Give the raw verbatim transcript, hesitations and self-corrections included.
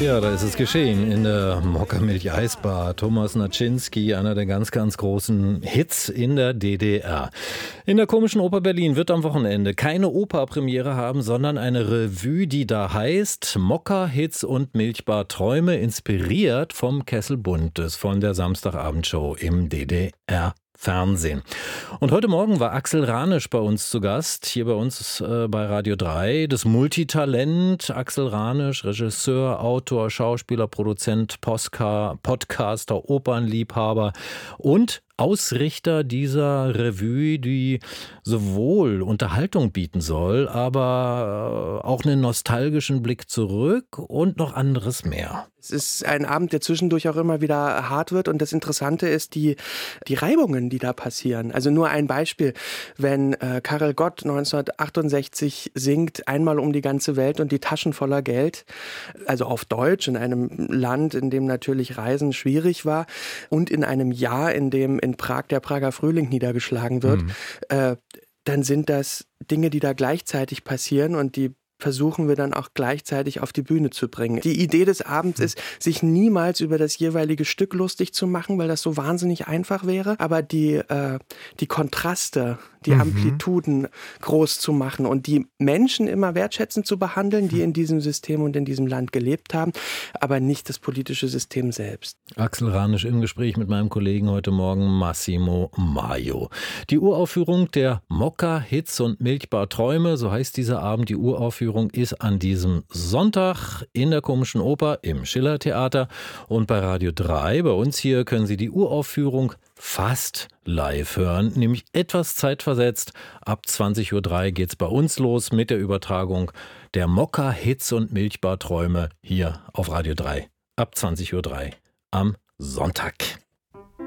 Ja, da ist es geschehen in der Mokka-Milch-Eisbar. Thomas Naczynski, einer der ganz, ganz großen Hits in der D D R. In der Komischen Oper Berlin wird am Wochenende keine Operpremiere haben, sondern eine Revue, die da heißt Mokka, Hits und Milchbar Träume, inspiriert vom Kessel Buntes von der Samstagabendshow im D D R. Fernsehen. Und heute Morgen war Axel Ranisch bei uns zu Gast, hier bei uns äh, bei Radio drei. Das Multitalent Axel Ranisch, Regisseur, Autor, Schauspieler, Produzent, Postka, Podcaster, Opernliebhaber und Ausrichter dieser Revue, die sowohl Unterhaltung bieten soll, aber auch einen nostalgischen Blick zurück und noch anderes mehr. Es ist ein Abend, der zwischendurch auch immer wieder hart wird, und das Interessante ist die, die Reibungen, die da passieren. Also nur ein Beispiel, wenn äh, Karel Gott neunzehnhundertachtundsechzig singt Einmal um die ganze Welt und die Taschen voller Geld, also auf Deutsch, in einem Land, in dem natürlich Reisen schwierig war und in einem Jahr, in dem in Prag der Prager Frühling niedergeschlagen wird, mhm. äh, dann sind das Dinge, die da gleichzeitig passieren und die versuchen wir dann auch gleichzeitig auf die Bühne zu bringen. Die Idee des Abends ist, sich niemals über das jeweilige Stück lustig zu machen, weil das so wahnsinnig einfach wäre, aber die, äh, die Kontraste, die mhm. Amplituden groß zu machen und die Menschen immer wertschätzend zu behandeln, die in diesem System und in diesem Land gelebt haben, aber nicht das politische System selbst. Axel Ranisch im Gespräch mit meinem Kollegen heute Morgen Massimo Maio. Die Uraufführung der Mokka, Hits und Milchbar Träume, so heißt dieser Abend. Die Uraufführung ist an diesem Sonntag in der Komischen Oper im Schillertheater, und bei Radio drei, bei uns hier, können Sie die Uraufführung fast live hören, nämlich etwas zeitversetzt. Ab zwanzig Uhr drei geht es bei uns los mit der Übertragung der Mokka, Hits und Milchbar Träume hier auf Radio drei. Ab zwanzig Uhr drei am Sonntag.